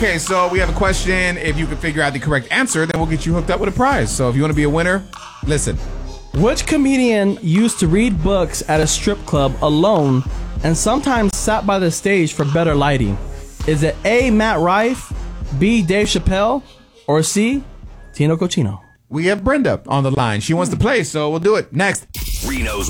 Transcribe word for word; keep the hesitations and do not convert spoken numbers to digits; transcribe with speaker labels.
Speaker 1: Okay, so we have a question. If you can figure out the correct answer, then we'll get you hooked up with a prize. So if you want to be a winner, listen.
Speaker 2: Which comedian used to read books at a strip club alone and sometimes sat by the stage for better lighting? Is it A, Matt Rife, B, Dave Chappelle, or C, Tino Cochino?
Speaker 1: We have Brenda on the line. She wants to play, so we'll do it next.
Speaker 3: Reno's